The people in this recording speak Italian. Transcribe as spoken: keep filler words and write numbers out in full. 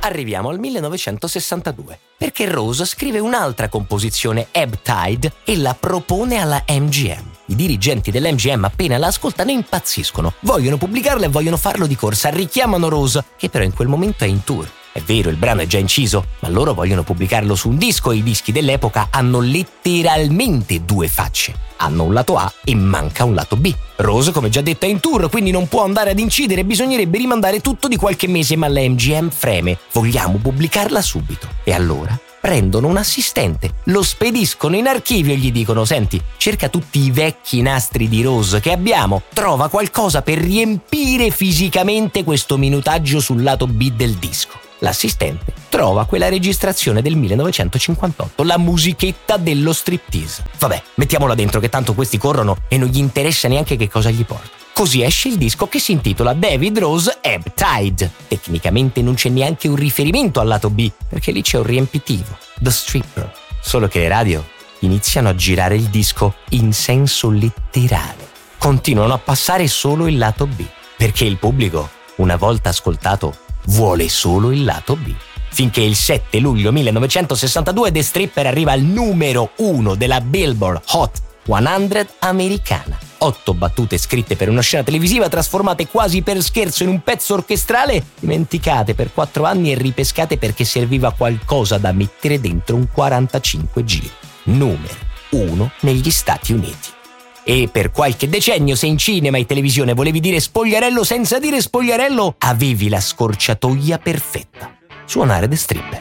arriviamo al millenovecentosessantadue, perché Rose scrive un'altra composizione, Ebb Tide, e la propone alla M G M. I dirigenti dell'M G M appena la ascoltano impazziscono, vogliono pubblicarla e vogliono farlo di corsa, richiamano Rose, che però in quel momento è in tour. È vero, il brano è già inciso, ma loro vogliono pubblicarlo su un disco e i dischi dell'epoca hanno letteralmente due facce. Hanno un lato A e manca un lato B. Rose, come già detto, è in tour, quindi non può andare ad incidere, bisognerebbe rimandare tutto di qualche mese, ma la M G M freme. Vogliamo pubblicarla subito. E allora prendono un assistente, lo spediscono in archivio e gli dicono: senti, cerca tutti i vecchi nastri di Rose che abbiamo, trova qualcosa per riempire fisicamente questo minutaggio sul lato B del disco. L'assistente trova quella registrazione del millenovecentocinquantotto, la musichetta dello striptease. Vabbè, mettiamola dentro che tanto questi corrono e non gli interessa neanche che cosa gli porto. Così esce il disco che si intitola David Rose Ebb Tide. Tecnicamente non c'è neanche un riferimento al lato B, perché lì c'è un riempitivo, The Stripper. Solo che le radio iniziano a girare il disco in senso letterale. Continuano a passare solo il lato B, perché il pubblico, una volta ascoltato, vuole solo il lato B. Finché il sette luglio millenovecentosessantadue The Stripper arriva al numero uno della Billboard Hot cento americana. Otto battute scritte per una scena televisiva trasformate quasi per scherzo in un pezzo orchestrale, dimenticate per quattro anni e ripescate perché serviva qualcosa da mettere dentro un quarantacinque giri. Numero uno negli Stati Uniti. E per qualche decennio, se in cinema e televisione volevi dire spogliarello senza dire spogliarello, avevi la scorciatoia perfetta: suonare The Stripper.